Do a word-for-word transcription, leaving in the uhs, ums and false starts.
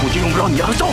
就用不着你让他招。